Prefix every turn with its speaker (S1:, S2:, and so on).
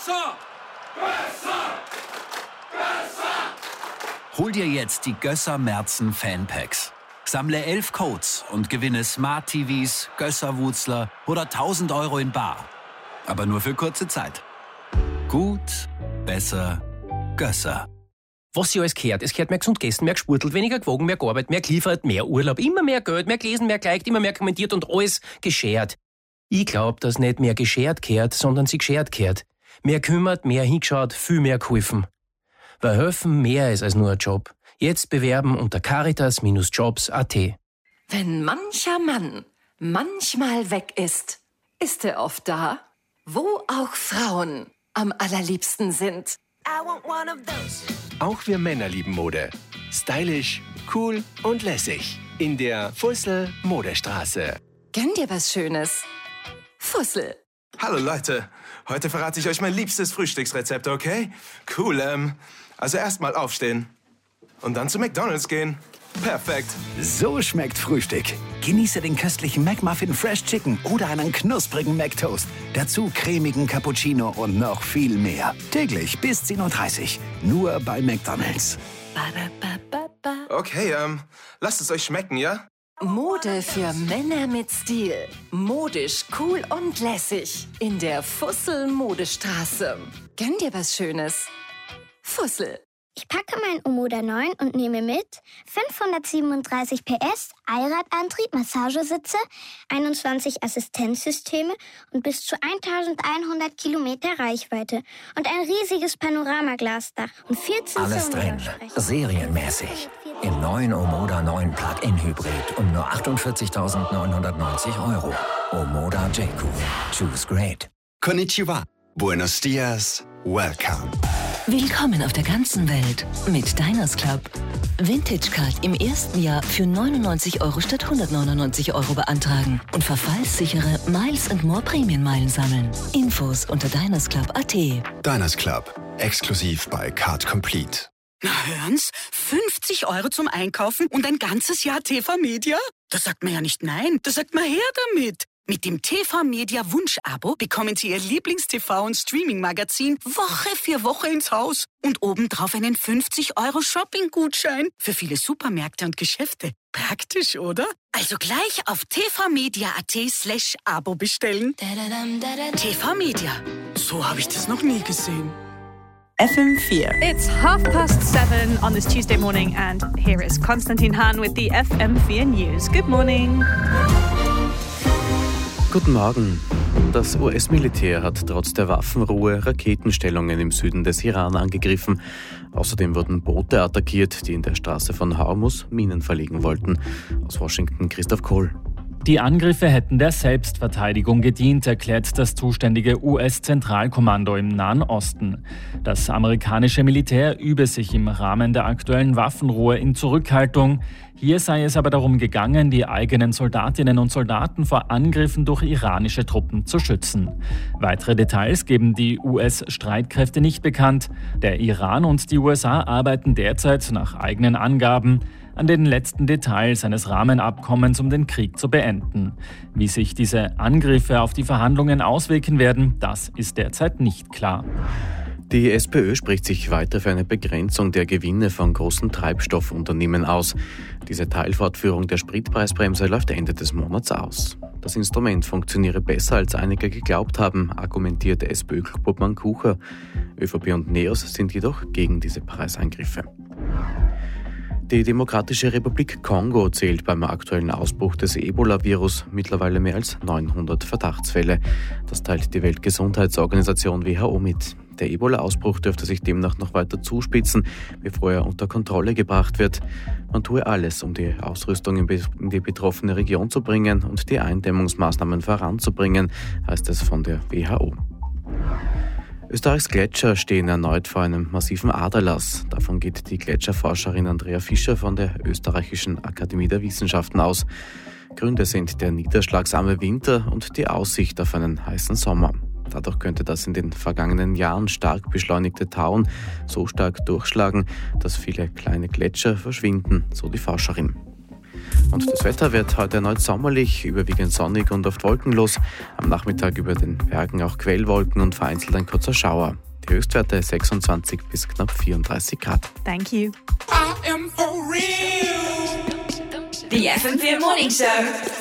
S1: Gösser! Gösser! Gösser!
S2: Hol dir jetzt die Gösser Merzen Fanpacks. Sammle 11 Codes und gewinne Smart TVs, Gösser-Wutzler oder 1.000 Euro in bar. Aber nur für kurze Zeit. Gut, besser, Gösser.
S3: Was sie alles gehört. Es gehört mehr gesund gegessen, mehr gespurtelt, weniger gewogen, mehr gearbeitet, mehr geliefert, mehr Urlaub, immer mehr Geld, mehr gelesen, mehr geliked, immer mehr kommentiert und alles geschert. Ich glaub, dass nicht mehr geschert gehört, sondern sie geschert gehört. Mehr kümmert, mehr hingeschaut, viel mehr geholfen. Weil helfen mehr ist als nur ein Job. Jetzt bewerben unter caritas-jobs.at.
S4: Wenn mancher Mann manchmal weg ist, ist er oft da, wo auch Frauen am allerliebsten sind.
S5: Auch wir Männer lieben Mode. Stylisch, cool und lässig. In der Fussel Modestraße.
S4: Gönn dir was Schönes. Fussel.
S6: Hallo Leute, heute verrate ich euch mein liebstes Frühstücksrezept, okay? Cool, also erstmal aufstehen und dann zu McDonald's gehen. Perfekt.
S2: So schmeckt Frühstück. Genieße den köstlichen McMuffin Fresh Chicken oder einen knusprigen McToast. Dazu cremigen Cappuccino und noch viel mehr. Täglich bis 10:30 Uhr. Nur bei McDonald's.
S6: Okay, lasst es euch schmecken, ja?
S4: Mode für Männer mit Stil. Modisch, cool und lässig. In der Fussel Modestraße. Gönn dir was Schönes. Fussel.
S7: Ich packe mein Omoda 9 und nehme mit 537 PS, Allradantrieb, Massagesitze, 21 Assistenzsysteme und bis zu 1100 Kilometer Reichweite und ein riesiges Panoramaglasdach und 14
S8: Alles drin, serienmäßig. Im neuen Omoda 9 Plug-in Hybrid um nur 48.990 €. Omoda J-Cool. Choose great.
S9: Konnichiwa. Buenos dias. Welcome.
S10: Willkommen auf der ganzen Welt mit Diners Club. Vintage Card im ersten Jahr für 99 € statt 199 € beantragen und verfallssichere Miles & More Prämienmeilen sammeln. Infos unter dinersclub.at.
S9: Diners Club. Exklusiv bei Card Complete.
S11: Na hören's, 50 € zum Einkaufen und ein ganzes Jahr TV Media? Da sagt man ja nicht nein, da sagt man her damit. Mit dem TV Media Wunsch-Abo bekommen Sie Ihr Lieblings-TV- und Streaming-Magazin Woche für Woche ins Haus und obendrauf einen 50 € Shopping-Gutschein für viele Supermärkte und Geschäfte. Praktisch, oder? Also gleich auf tvmedia.at/Abo bestellen. TV Media. So habe ich das noch nie gesehen.
S12: FM4. It's 7:30 on this Tuesday morning and here is Konstantin Hahn with the FM4 News. Good morning.
S13: Guten Morgen. Das US-Militär hat trotz der Waffenruhe Raketenstellungen im Süden des Iran angegriffen. Außerdem wurden Boote attackiert, die in der Straße von Hormuz Minen verlegen wollten. Aus Washington Christoph Kohl.
S14: Die Angriffe hätten der Selbstverteidigung gedient, erklärt das zuständige US-Zentralkommando im Nahen Osten. Das amerikanische Militär übe sich im Rahmen der aktuellen Waffenruhe in Zurückhaltung. Hier sei es aber darum gegangen, die eigenen Soldatinnen und Soldaten vor Angriffen durch iranische Truppen zu schützen. Weitere Details geben die US-Streitkräfte nicht bekannt. Der Iran und die USA arbeiten derzeit nach eigenen Angaben an den letzten Details eines Rahmenabkommens, um den Krieg zu beenden. Wie sich diese Angriffe auf die Verhandlungen auswirken werden, das ist derzeit nicht klar.
S13: Die SPÖ spricht sich weiter für eine Begrenzung der Gewinne von großen Treibstoffunternehmen aus. Diese Teilfortführung der Spritpreisbremse läuft Ende des Monats aus. Das Instrument funktioniere besser, als einige geglaubt haben, argumentiert SPÖ-Obmann Kucher. ÖVP und NEOS sind jedoch gegen diese Preiseingriffe. Die Demokratische Republik Kongo zählt beim aktuellen Ausbruch des Ebola-Virus mittlerweile mehr als 900 Verdachtsfälle. Das teilt die Weltgesundheitsorganisation WHO mit. Der Ebola-Ausbruch dürfte sich demnach noch weiter zuspitzen, bevor er unter Kontrolle gebracht wird. Man tue alles, um die Ausrüstung in die betroffene Region zu bringen und die Eindämmungsmaßnahmen voranzubringen, heißt es von der WHO. Österreichs Gletscher stehen erneut vor einem massiven Aderlass. Davon geht die Gletscherforscherin Andrea Fischer von der Österreichischen Akademie der Wissenschaften aus. Gründe sind der niederschlagsarme Winter und die Aussicht auf einen heißen Sommer. Dadurch könnte das in den vergangenen Jahren stark beschleunigte Tauen so stark durchschlagen, dass viele kleine Gletscher verschwinden, so die Forscherin. Und das Wetter wird heute erneut sommerlich, überwiegend sonnig und oft wolkenlos. Am Nachmittag über den Bergen auch Quellwolken und vereinzelt ein kurzer Schauer. Die Höchstwerte 26 bis knapp 34 Grad.
S12: Thank you.
S1: I am for real.
S15: The FM4 Morning Show.